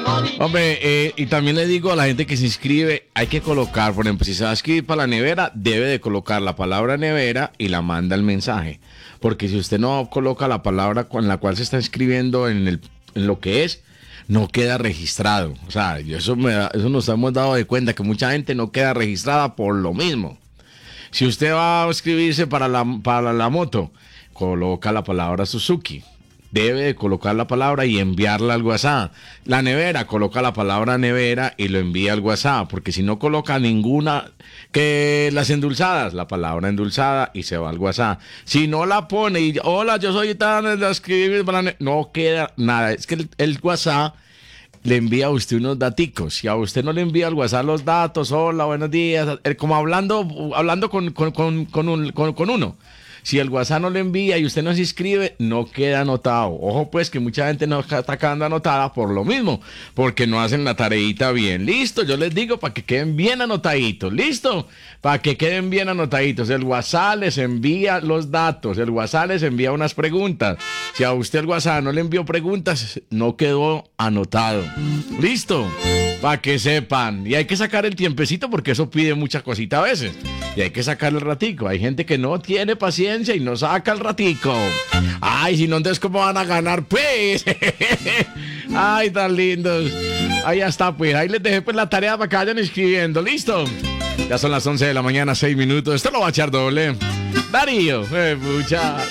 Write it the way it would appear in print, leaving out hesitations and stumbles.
Hombre, y también le digo a la gente que se inscribe, hay que colocar, por ejemplo, si se va a escribir para la nevera, debe de colocar la palabra nevera y la manda el mensaje. Porque si usted no coloca la palabra con la cual se está inscribiendo en lo que es, no queda registrado. O sea, eso nos hemos dado de cuenta, que mucha gente no queda registrada por lo mismo. Si usted va a inscribirse para la moto, coloca la palabra Suzuki. Debe de colocar la palabra y enviarla al WhatsApp. La nevera, coloca la palabra nevera y lo envía al WhatsApp, porque si no coloca ninguna, que las endulzadas, la palabra endulzada y se va al WhatsApp. Si no la pone y, hola, yo soy tan, la escribí para no queda nada. Es que el WhatsApp le envía a usted unos daticos. Si a usted no le envía al WhatsApp los datos, hola, buenos días, como hablando con uno. Si el WhatsApp no le envía y usted no se inscribe, no queda anotado. Ojo pues que mucha gente no está quedando anotada por lo mismo, porque no hacen la tareita bien. Listo, yo les digo para que queden bien anotaditos. Listo, para que queden bien anotaditos. El WhatsApp les envía los datos, el WhatsApp les envía unas preguntas. Si a usted el WhatsApp no le envió preguntas, no quedó anotado. Listo, para que sepan. Y hay que sacar el tiempecito porque eso pide mucha cosita a veces. Y hay que sacar el ratico. Hay gente que no tiene paciencia y no saca el ratico. Ay, si no, entonces ¿cómo van a ganar, pues? Ay, tan lindos. Ahí está, pues. Ahí les dejé pues la tarea para que vayan escribiendo. ¿Listo? Ya son las 11 de la mañana, 6 minutos. Esto lo va a echar doble. Darío, pucha.